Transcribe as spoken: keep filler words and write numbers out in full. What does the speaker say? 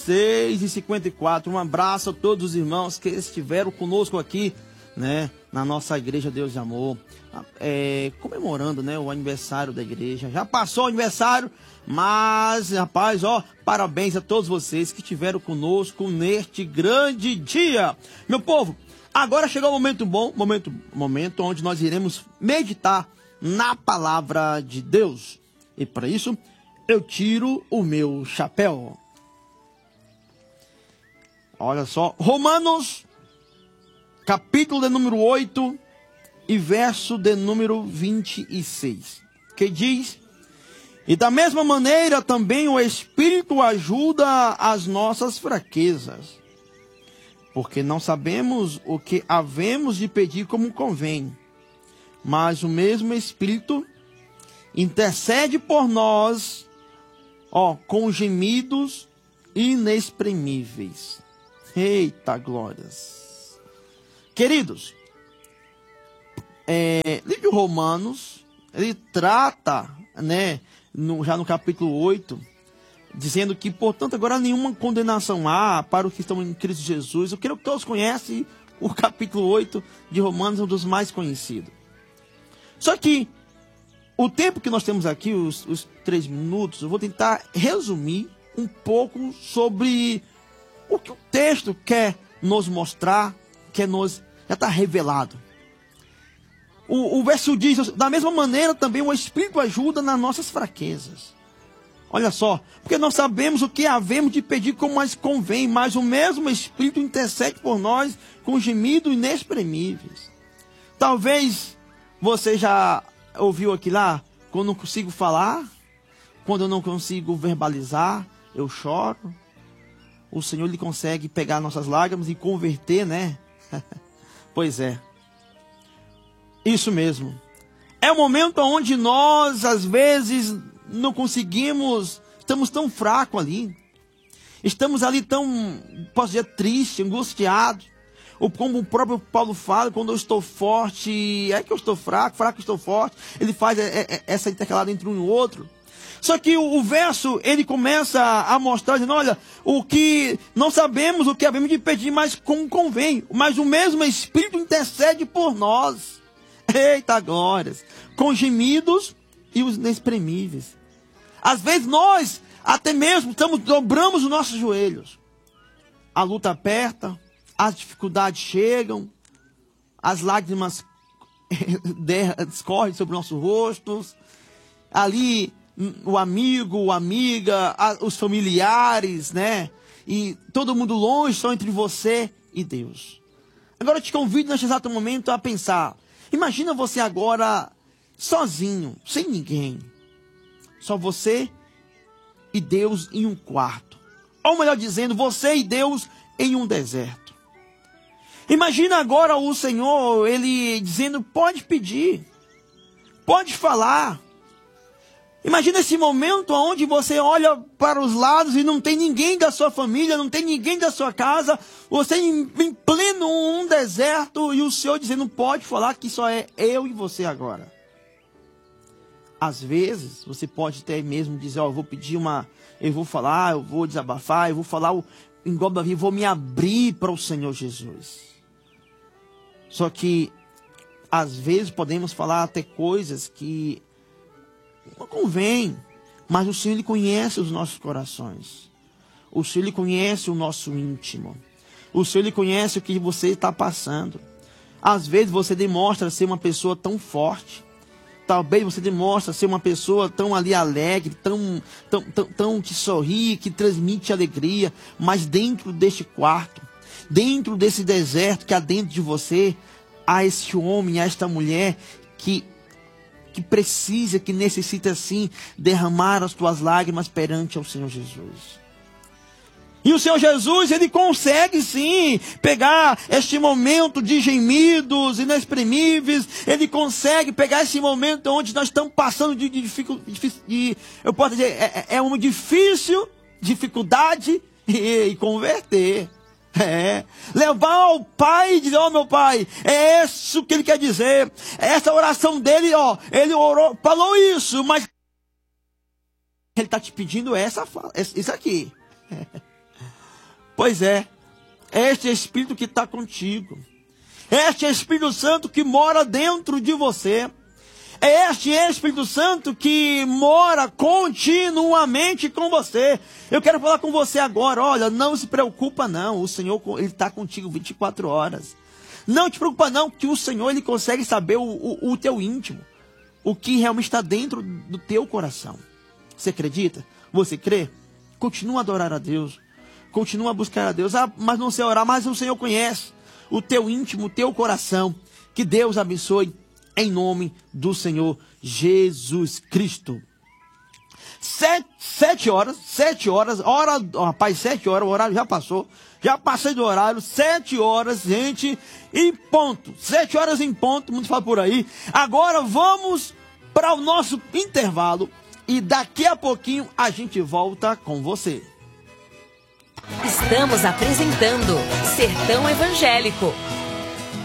seis e cinquenta e quatro. Um abraço a todos os irmãos que estiveram conosco aqui, né, na nossa igreja Deus de Amor, é, comemorando, né, o aniversário da igreja. Já passou o aniversário, mas, rapaz, ó, parabéns a todos vocês que estiveram conosco neste grande dia. Meu povo, agora chegou o momento bom, momento, momento onde nós iremos meditar na palavra de Deus. E para isso, eu tiro o meu chapéu. Olha só, Romanos, capítulo de número oito e verso de número vinte e seis, que diz: e da mesma maneira também o Espírito ajuda as nossas fraquezas, porque não sabemos o que havemos de pedir como convém, mas o mesmo Espírito intercede por nós, ó, com gemidos inexprimíveis. Eita glórias! Queridos, é, livro de Romanos, ele trata, né, no, já no capítulo oito, dizendo que, portanto, agora nenhuma condenação há para os que estão em Cristo Jesus. Eu creio que todos conhecem o capítulo oito de Romanos, um dos mais conhecidos. Só que o tempo que nós temos aqui, os, os três minutos, eu vou tentar resumir um pouco sobre o que o texto quer nos mostrar, quer nos, já está revelado. O, o verso diz: da mesma maneira também o Espírito ajuda nas nossas fraquezas. Olha só, porque nós sabemos o que havemos de pedir como mais convém, mas o mesmo Espírito intercede por nós com gemidos inexprimíveis. Talvez você já ouviu aqui lá: quando eu não consigo falar, quando eu não consigo verbalizar, eu choro. O Senhor, Ele consegue pegar nossas lágrimas e converter, né? Pois é. Isso mesmo. É o momento onde nós, às vezes, não conseguimos, estamos tão fracos ali. Estamos ali tão, posso dizer, triste, angustiado. Ou como o próprio Paulo fala: quando eu estou forte, é que eu estou fraco, fraco estou forte. Ele faz essa intercalada entre um e o outro. Só que o, o verso, ele começa a mostrar, dizendo: olha, o que não sabemos o que havemos de pedir, mas como convém. Mas o mesmo Espírito intercede por nós. Eita glórias! Com gemidos e os inexprimíveis. Às vezes nós, até mesmo, estamos, dobramos os nossos joelhos. A luta aperta, as dificuldades chegam, as lágrimas escorrem sobre nossos rostos. Ali o amigo, a amiga, os familiares, né? E todo mundo longe, só entre você e Deus. Agora eu te convido neste exato momento a pensar. Imagina você agora sozinho, sem ninguém. Só você e Deus em um quarto. Ou melhor dizendo, você e Deus em um deserto. Imagina agora o Senhor, Ele dizendo: pode pedir, pode falar. Imagina esse momento onde você olha para os lados e não tem ninguém da sua família, não tem ninguém da sua casa, você em, em pleno um deserto e o Senhor dizendo: pode falar, que só é eu e você agora. Às vezes, você pode até mesmo dizer: ó, eu vou pedir uma, eu vou falar, eu vou desabafar, eu vou falar, o, igual Davi, eu vou me abrir para o Senhor Jesus. Só que, às vezes, podemos falar até coisas que não convém, mas o Senhor, Ele conhece os nossos corações. O Senhor, Ele conhece o nosso íntimo. O Senhor, Ele conhece o que você está passando. Às vezes você demonstra ser uma pessoa tão forte. Talvez você demonstra ser uma pessoa tão ali alegre, tão, tão, tão, tão que sorri, que transmite alegria. Mas dentro deste quarto, dentro desse deserto que há dentro de você, há este homem, há esta mulher que que precisa, que necessita sim derramar as tuas lágrimas perante ao Senhor Jesus. E o Senhor Jesus, Ele consegue sim pegar este momento de gemidos inexprimíveis, Ele consegue pegar esse momento onde nós estamos passando de, de dificuldade, eu posso dizer, é, é uma difícil dificuldade e, e converter. É, levar ao pai e dizer: ó, meu pai, é isso que ele quer dizer. Essa oração dele, ó, ele orou, falou isso, mas ele está te pedindo essa, isso aqui. Pois é, este Espírito que está contigo. Este Espírito Santo que mora dentro de você. É este Espírito Santo que mora continuamente com você. Eu quero falar com você agora. Olha, não se preocupa não. O Senhor ele está contigo vinte e quatro horas. Não te preocupa não, que o Senhor ele consegue saber o, o, o teu íntimo. O que realmente está dentro do teu coração. Você acredita? Você crê? Continua a adorar a Deus. Continua a buscar a Deus. Ah, mas não sei orar, mas o Senhor conhece o teu íntimo, o teu coração. Que Deus abençoe em nome do Senhor Jesus Cristo. Sete, sete horas, sete horas, hora, oh, rapaz, sete horas, o horário já passou. Já passei do horário, sete horas, gente, em ponto. Sete horas em ponto, muitos falam por aí. Agora vamos para o nosso intervalo e daqui a pouquinho a gente volta com você. Estamos apresentando Sertão Evangélico,